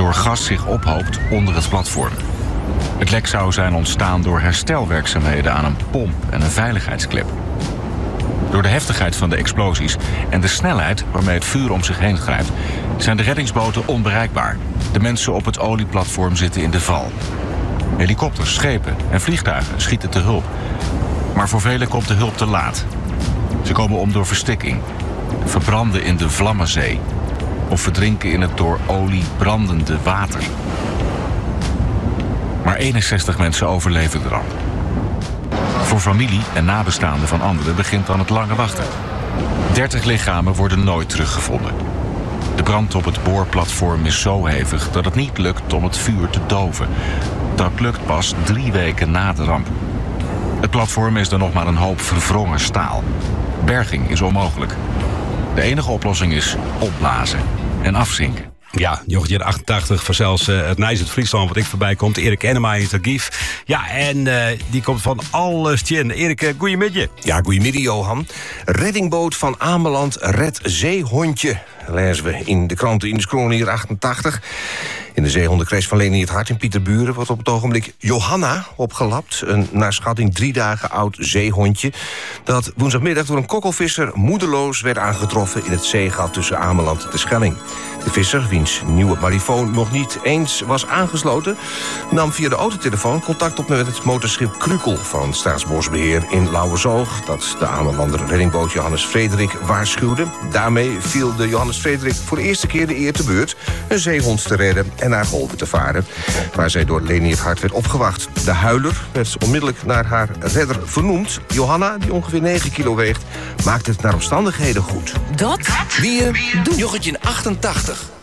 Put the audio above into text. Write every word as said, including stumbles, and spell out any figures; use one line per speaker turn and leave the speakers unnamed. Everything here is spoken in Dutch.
waardoor gas zich ophoopt onder het platform. Het lek zou zijn ontstaan door herstelwerkzaamheden aan een pomp en een veiligheidsklep. Door de heftigheid van de explosies en de snelheid waarmee het vuur om zich heen grijpt, zijn de reddingsboten onbereikbaar. De mensen op het olieplatform zitten in de val. Helikopters, schepen en vliegtuigen schieten te hulp. Maar voor velen komt de hulp te laat. Ze komen om door verstikking, verbranden in de Vlammenzee of verdrinken in het door olie brandende water. Maar eenenzestig mensen overleven de ramp. Voor familie en nabestaanden van anderen begint dan het lange wachten. dertig lichamen worden nooit teruggevonden. De brand op het boorplatform is zo hevig dat het niet lukt om het vuur te doven. Dat lukt pas drie weken na de ramp. Het platform is dan nog maar een hoop verwrongen staal. Berging is onmogelijk. De enige oplossing is opblazen en afzinken.
Ja, Jochje achtentachtig van zelfs uh, het Nijs uit Friesland wat ik voorbij komt. Erik Enema is er gief. Ja, en uh, die komt van alles tjen. Erik, uh, goeiemiddag.
Ja, goeiemiddag Johan. Reddingboot van Ameland redt zeehondje. Lezen we in de kranten in de Schronier achtentachtig. In de zeehondencrash van Leni het Hart in Pieterburen wordt op het ogenblik Johanna opgelapt. Een naar schatting drie dagen oud zeehondje dat woensdagmiddag door een kokkelvisser moedeloos werd aangetroffen in het zeegat tussen Ameland en de Schelling. De visser, wiens nieuwe marifoon nog niet eens was aangesloten, nam via de autotelefoon contact op met het motorschip Krukel van Staatsbosbeheer in Lauwersoog, dat de Amelander reddingboot Johannes Frederik waarschuwde. Daarmee viel de Johannes Frederik voor de eerste keer de eer te beurt een zeehond te redden en naar Golven te varen, waar zij door Leni het Hart werd opgewacht. De huiler werd onmiddellijk naar haar redder vernoemd. Johanna, die ongeveer negen kilo weegt, maakt het naar omstandigheden goed.
Dat?
Wie je doet. Jochetje achtentachtig.